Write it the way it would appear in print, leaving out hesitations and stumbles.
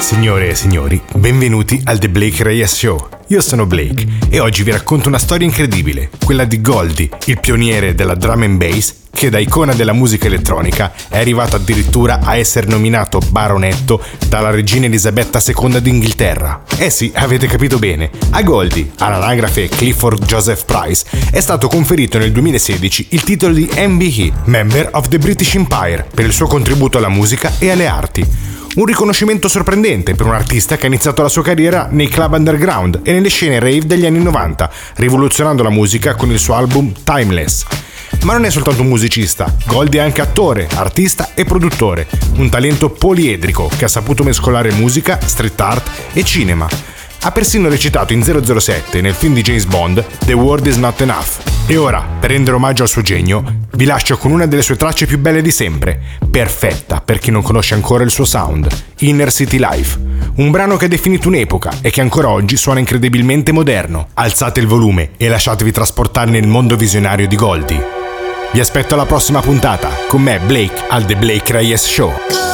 Signore e signori, benvenuti al The Blake Reyes Show. Io sono Blake e oggi vi racconto una storia incredibile, quella di Goldie, il pioniere della drum and bass che da icona della musica elettronica è arrivato addirittura a essere nominato baronetto dalla regina Elisabetta II d'Inghilterra. Eh sì, avete capito bene, a Goldie, all'anagrafe Clifford Joseph Price, è stato conferito nel 2016 il titolo di MBE, Member of the British Empire, per il suo contributo alla musica e alle arti. Un riconoscimento sorprendente per un artista che ha iniziato la sua carriera nei club underground e nelle scene rave degli anni 90, rivoluzionando la musica con il suo album Timeless. Ma non è soltanto un musicista, Goldie è anche attore, artista e produttore, un talento poliedrico che ha saputo mescolare musica, street art e cinema. Ha persino recitato in 007 nel film di James Bond The World Is Not Enough. E ora, per rendere omaggio al suo genio, vi lascio con una delle sue tracce più belle di sempre, perfetta per chi non conosce ancora il suo sound, Inner City Life. Un brano che ha definito un'epoca e che ancora oggi suona incredibilmente moderno. Alzate il volume e lasciatevi trasportare nel mondo visionario di Goldie. Vi aspetto alla prossima puntata, con me Blake al The Blake Reyes Show.